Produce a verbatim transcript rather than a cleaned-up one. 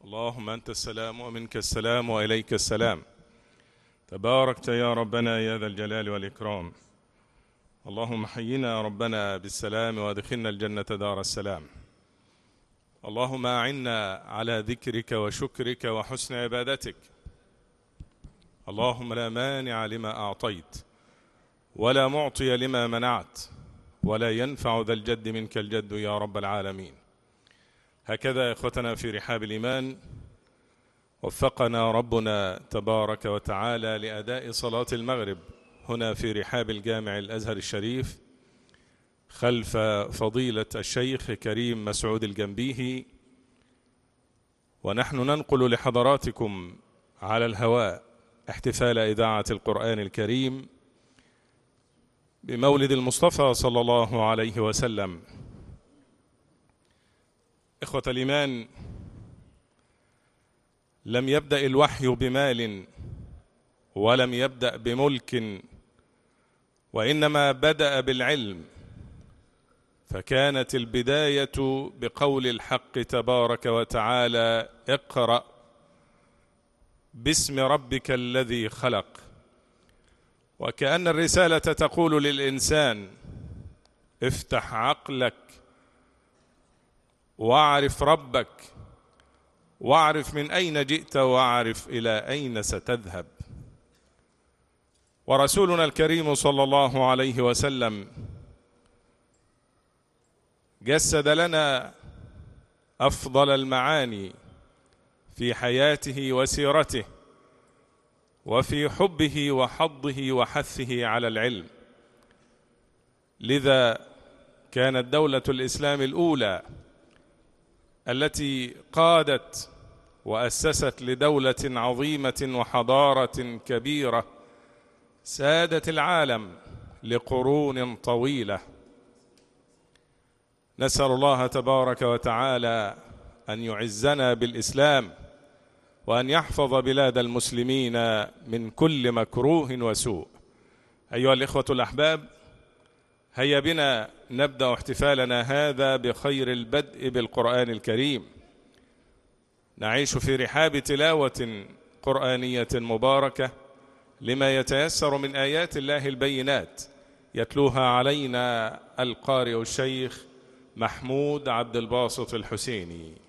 اللهم أنت السلام ومنك السلام وإليك السلام. تباركت يا ربنا يا ذا الجلال والإكرام. اللهم حينا يا ربنا بالسلام وادخلنا الجنة دار السلام. اللهم أعنا على ذكرك وشكرك وحسن عبادتك. اللهم لا مانع لما أعطيت ولا معطي لما منعت ولا ينفع ذا الجد منك الجد يا رب العالمين. هكذا إخوتنا في رحاب الإيمان وفقنا ربنا تبارك وتعالى لأداء صلاة المغرب هنا في رحاب الجامع الأزهر الشريف خلف فضيلة الشيخ كريم مسعود الجنبيهي، ونحن ننقل لحضراتكم على الهواء احتفال إذاعة القرآن الكريم بمولد المصطفى صلى الله عليه وسلم. إخوة الإيمان، لم يبدأ الوحي بمال ولم يبدأ بملك، وإنما بدأ بالعلم، فكانت البداية بقول الحق تبارك وتعالى: اقرأ باسم ربك الذي خلق. وكأن الرسالة تقول للإنسان: افتح عقلك واعرف ربك، واعرف من أين جئت واعرف إلى أين ستذهب. ورسولنا الكريم صلى الله عليه وسلم جسد لنا أفضل المعاني في حياته وسيرته وفي حبه وحضه وحثه على العلم. لذا كانت دولة الإسلام الأولى التي قادت وأسست لدولة عظيمة وحضارة كبيرة سادت العالم لقرون طويلة. نسأل الله تبارك وتعالى أن يعزنا بالإسلام وأن يحفظ بلاد المسلمين من كل مكروه وسوء. أيها الإخوة الأحباب، هيا بنا نبدأ احتفالنا هذا بخير البدء بالقرآن الكريم. نعيش في رحاب تلاوة قرآنية مباركة لما يتيسر من آيات الله البينات، يتلوها علينا القارئ الشيخ محمود عبد الباسط الحسيني.